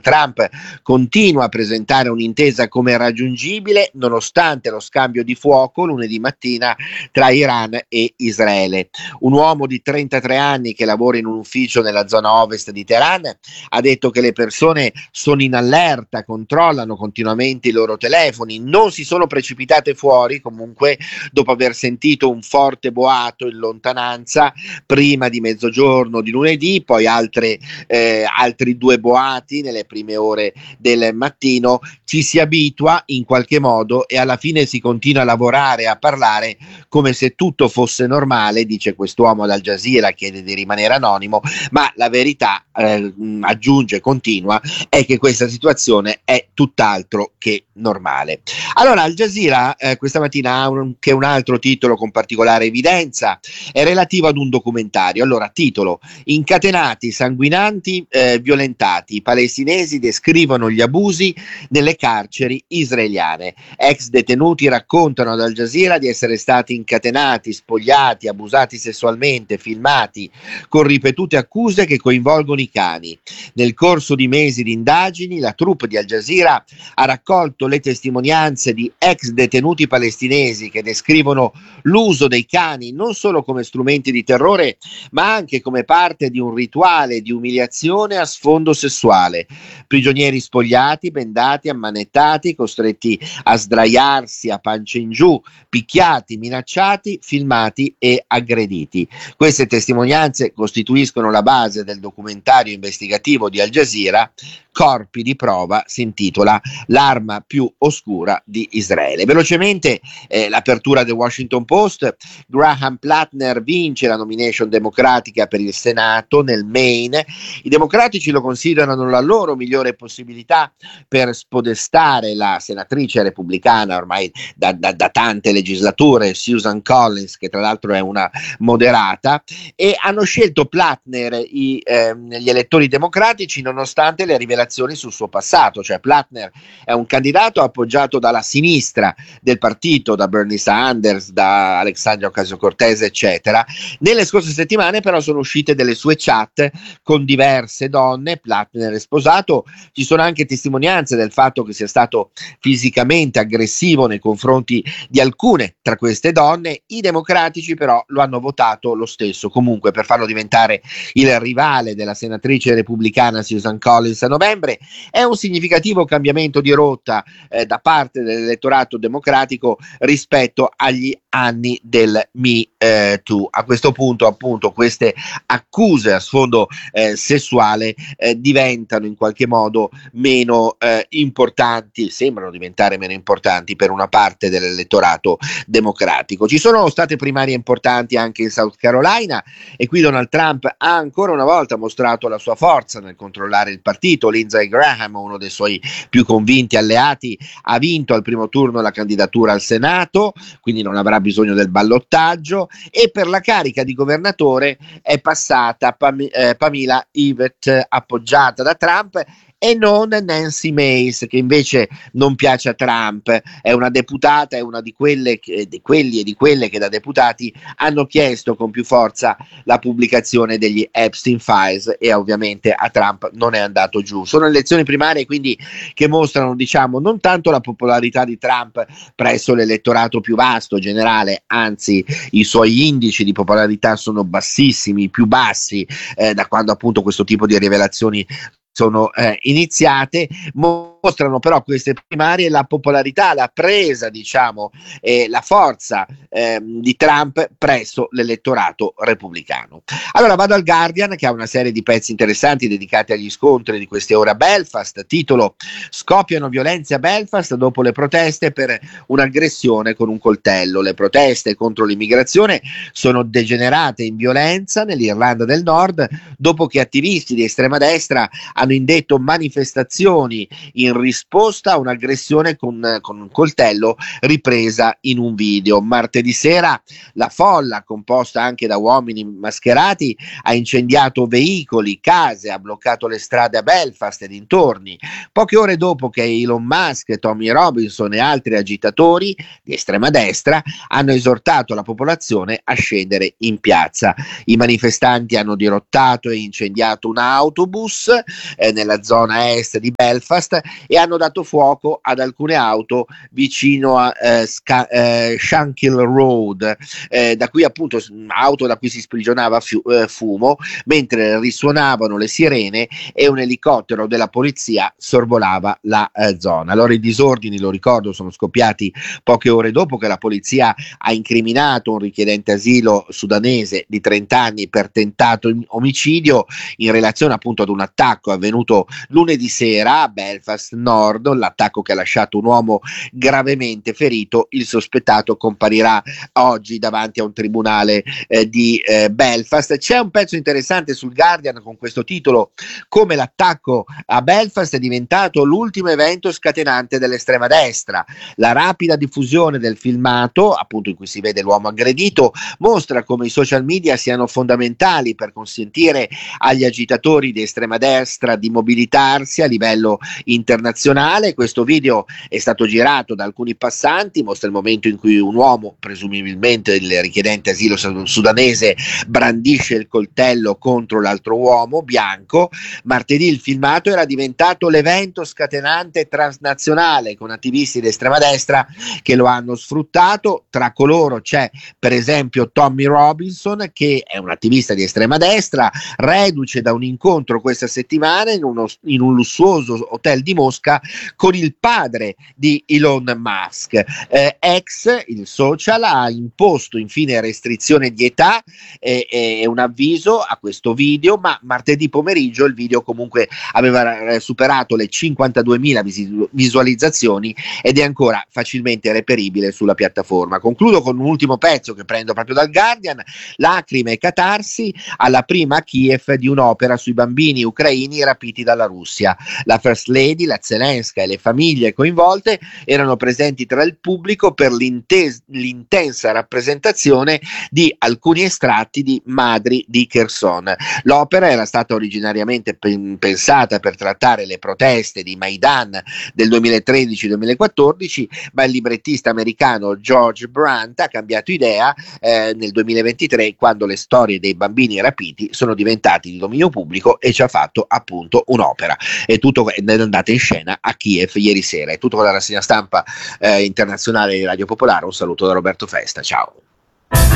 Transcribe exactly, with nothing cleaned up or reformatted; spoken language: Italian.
Trump continua a presentare un'intesa come raggiungibile nonostante lo scambio di fuoco lunedì mattina tra Iran e Israele. Un uomo di trentatré anni che lavora in un ufficio nella zona ovest di Teheran ha detto che le persone sono in allerta, controllano continuamente i loro telefoni, non si sono precipitate fuori comunque dopo aver sentito un forte boato in lontananza prima di mezzogiorno di lunedì, poi altre, eh, altri due boati nelle prime ore del mattino. Ci si abitua in qualche modo e alla fine si continua a lavorare, a parlare come se tutto fosse normale, dice quest'uomo ad Al Jazeera, chiede di rimanere anonimo, ma la verità, eh, aggiunge, continua, è che questa situazione è tutt'altro che normale. Allora Al Jazeera eh, questa mattina ha un, anche un altro titolo con particolare evidenza, è relativo ad un documentario. Allora, titolo: incatenati, sanguinanti, eh, violentati, i palestinesi descrivono gli abusi nelle carceri israeliane. Ex detenuti raccontano ad Al Jazeera di essere stati incatenati, spogliati, abusati sessualmente, filmati, con ripetute accuse che coinvolgono i cani. Nel corso di mesi di indagini, la troupe di Al Jazeera ha raccolto le testimonianze di ex detenuti palestinesi che descrivono l'uso dei cani non solo come strumenti di terrore, ma anche come parte di un rituale di umiliazione a sfondo sessuale. Prigionieri spogliati, bendati, ammanettati, costretti a sdraiarsi a pancia in giù, picchiati, minacciati, filmati e aggrediti. Queste testimonianze costituiscono la base del documentario investigativo di Al Jazeera, Corpi di prova, si intitola L'arma più oscura di Israele. Velocemente eh, l'apertura del Washington Post: Graham Plattner vince la nomination democratica per il Senato nel Maine. I democratici lo considerano la loro migliore possibilità per spodestare la senatrice repubblicana ormai da, da, da tante legislature, Susan Collins, che tra l'altro è una moderata, e hanno scelto Plattner i, eh, gli elettori democratici nonostante le rivelazioni sul suo passato. Cioè Plattner è un candidato appoggiato dalla sinistra del partito, da Bernie Sanders, da Alexandria Ocasio-Cortez, eccetera. Nelle scorse settimane però sono uscite delle sue chat con diverse donne. Plattner è sposato, ci sono anche testimonianze del fatto che sia stato fisicamente aggressivo nei confronti di alcune tra queste donne. I democratici però lo hanno votato lo stesso comunque per farlo diventare il rivale della senatrice repubblicana Susan Collins a novembre. È un significativo cambiamento di rotta eh, da parte dell'elettorato democratico rispetto agli anni del Me eh, Too. A questo punto appunto queste accuse a sfondo eh, sessuale eh, diventano in qualche modo meno eh, importanti, sembrano diventare meno importanti per una parte dell'elettorato democratico. Ci sono state primarie importanti anche in South Carolina e qui Donald Trump ha ancora una volta mostrato la sua forza nel controllare il partito. Lindsey Graham, uno dei suoi più convinti alleati, ha vinto al primo turno la candidatura al Senato, quindi non avrà bisogno del ballottaggio, e per la carica di governatore è passata Pam- eh, Pamela Evette, appoggiata da Trump, e non Nancy Mace, che invece non piace a Trump. È una deputata, è una di quelle che, di quelli e di quelle che da deputati hanno chiesto con più forza la pubblicazione degli Epstein Files, e ovviamente a Trump non è andato giù. Sono elezioni primarie quindi che mostrano, diciamo, non tanto la popolarità di Trump presso l'elettorato più vasto generale, anzi i suoi indici di popolarità sono bassissimi, più bassi eh, da quando appunto questo tipo di rivelazioni sono eh, iniziate. Mostrano però queste primarie la popolarità, la presa, diciamo, e la forza eh, di Trump presso l'elettorato repubblicano. Allora vado al Guardian, che ha una serie di pezzi interessanti dedicati agli scontri di queste ore a Belfast. Titolo: scoppiano violenze a Belfast dopo le proteste per un'aggressione con un coltello. Le proteste contro l'immigrazione sono degenerate in violenza nell'Irlanda del Nord dopo che attivisti di estrema destra hanno indetto manifestazioni in risposta a un'aggressione con, con un coltello ripresa in un video. Martedì sera la folla, composta anche da uomini mascherati, ha incendiato veicoli, case, ha bloccato le strade a Belfast e dintorni. Poche ore dopo che Elon Musk, Tommy Robinson e altri agitatori di estrema destra hanno esortato la popolazione a scendere in piazza. I manifestanti hanno dirottato e incendiato un autobus eh, nella zona est di Belfast, e hanno dato fuoco ad alcune auto vicino a eh, Sca- eh, Shankill Road, eh, da cui appunto auto da cui si sprigionava fiu- eh, fumo, mentre risuonavano le sirene e un elicottero della polizia sorvolava la eh, zona. Allora i disordini, lo ricordo, sono scoppiati poche ore dopo che la polizia ha incriminato un richiedente asilo sudanese di trenta anni per tentato omicidio in relazione appunto ad un attacco avvenuto lunedì sera a Belfast Nord, l'attacco che ha lasciato un uomo gravemente ferito. Il sospettato comparirà oggi davanti a un tribunale eh, di eh, Belfast. C'è un pezzo interessante sul Guardian con questo titolo: come l'attacco a Belfast è diventato l'ultimo evento scatenante dell'estrema destra. La rapida diffusione del filmato, appunto in cui si vede l'uomo aggredito, mostra come i social media siano fondamentali per consentire agli agitatori di estrema destra di mobilitarsi a livello internazionale. Questo video è stato girato da alcuni passanti, mostra il momento in cui un uomo, presumibilmente il richiedente asilo sudanese, brandisce il coltello contro l'altro uomo bianco. Martedì il filmato era diventato l'evento scatenante transnazionale, con attivisti di estrema destra che lo hanno sfruttato. Tra coloro c'è per esempio Tommy Robinson, che è un attivista di estrema destra, reduce da un incontro questa settimana in, uno, in un lussuoso hotel di Mosca con il padre di Elon Musk. Eh, X, il social, ha imposto infine restrizione di età e, e un avviso a questo video, ma martedì pomeriggio il video comunque aveva superato le cinquantaduemila visu- visualizzazioni ed è ancora facilmente reperibile sulla piattaforma. Concludo con un ultimo pezzo che prendo proprio dal Guardian: lacrime e catarsi alla prima a Kiev di un'opera sui bambini ucraini rapiti dalla Russia. La First Lady, la Zelensky e le famiglie coinvolte erano presenti tra il pubblico per l'intes- l'intensa rappresentazione di alcuni estratti di Madri di Kherson. L'opera era stata originariamente pen- pensata per trattare le proteste di Maidan del duemilatredici duemilaquattordici, ma il librettista americano George Brandt ha cambiato idea eh, nel duemilaventitré, quando le storie dei bambini rapiti sono diventati di dominio pubblico, e ci ha fatto appunto un'opera. E tutto è andata in scena a Kiev ieri sera. È tutto con la rassegna stampa eh, internazionale di Radio Popolare. Un saluto da Roberto Festa, ciao.